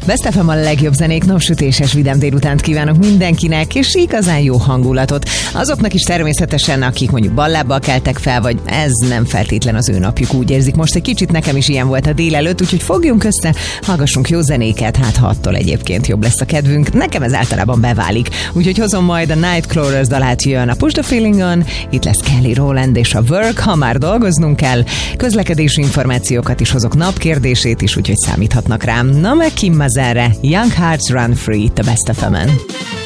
Best FM a legjobb zenék, napsütéses vidám délutánt kívánok mindenkinek, és igazán jó hangulatot. Azoknak is természetesen, akik mondjuk ballábbal keltek fel, vagy ez nem feltétlen az ő napjuk, úgy érzik. Most egy kicsit nekem is ilyen volt a délelőtt, úgyhogy fogjunk össze, hallgassunk jó zenéket, hát ha attól egyébként jobb lesz a kedvünk. Nekem ez általában beválik. Úgyhogy hozom majd a Nightcrawlers dalát, jön a Push the Feeling On, itt lesz Kelly Rowland és a Work, ha már dolgoznunk kell. Közlekedési információkat is hozok, napkérdését is, úgyhogy számíthatnak rám. Na meg Kim Mazerre, Young Hearts Run Free, the Best FM-en.